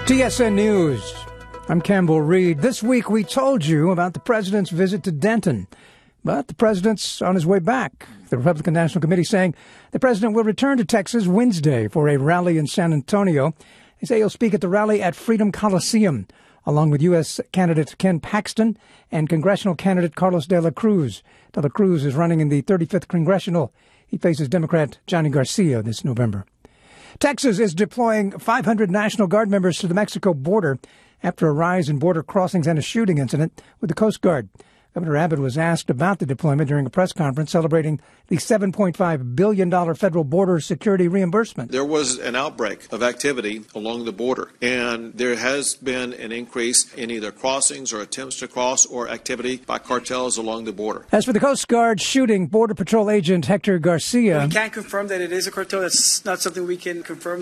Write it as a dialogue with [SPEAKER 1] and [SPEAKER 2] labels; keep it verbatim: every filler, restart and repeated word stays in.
[SPEAKER 1] T S N News. I'm Campbell Reed. This week we told you about the president's visit to Denton, but the president's on his way back. The Republican National Committee saying the president will return to Texas Wednesday for a rally in San Antonio. They say he'll speak at the rally at Freedom Coliseum, along with U S candidate Ken Paxton and congressional candidate Carlos de la Cruz. De la Cruz is running in the thirty-fifth Congressional. He faces Democrat Johnny Garcia this November. Texas is deploying five hundred National Guard members to the Mexico border after a rise in border crossings and a shooting incident with the Coast Guard. Governor Abbott was asked about the deployment during a press conference celebrating the seven point five billion dollars federal border security reimbursement.
[SPEAKER 2] There was an outbreak of activity along the border, and there has been an increase in either crossings or attempts to cross or activity by cartels along the border.
[SPEAKER 1] As for the Coast Guard shooting Border Patrol agent Hector Garcia,
[SPEAKER 3] we can't confirm that it is a cartel. That's not something we can confirm.